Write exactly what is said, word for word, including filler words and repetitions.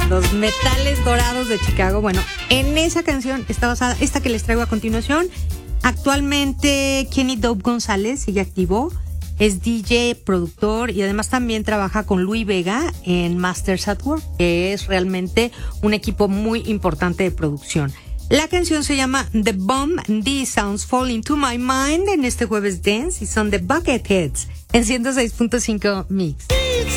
los metales dorados de Chicago. Bueno, en esa canción está basada esta que les traigo a continuación. Actualmente Kenny Dope González sigue activo, es D J, productor y además también trabaja con Louis Vega en Masters at Work, que es realmente un equipo muy importante de producción. La canción se llama The Bomb, These Sounds Fall Into My Mind en este jueves Dance y son The Bucketheads en ciento seis punto cinco Mix.